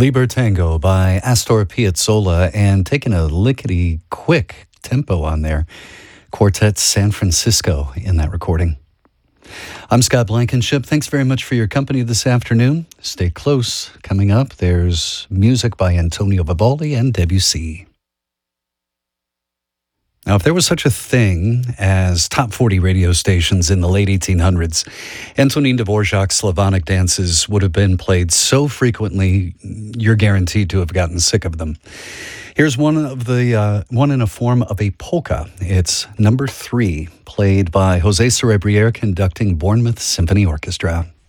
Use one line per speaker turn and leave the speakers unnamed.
Libertango by Astor Piazzolla, and taking a lickety-quick tempo on there, Quartet San Francisco in that recording. I'm Scott Blankenship. Thanks very much for your company this afternoon. Stay close. Coming up, there's music by Antonio Vivaldi and Debussy. Now, if there was such a thing as top 40 radio stations in the late 1800s, Antonin Dvorak's Slavonic dances would have been played so frequently, you're guaranteed to have gotten sick of them. Here's one in a form of a polka. It's number 3, played by José Cerebrier conducting Bournemouth Symphony Orchestra.